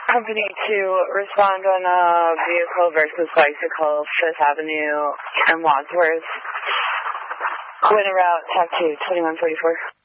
Company 2, respond on a vehicle versus bicycle, 5th Avenue and Wadsworth. Winter route, TAC 2, 2144.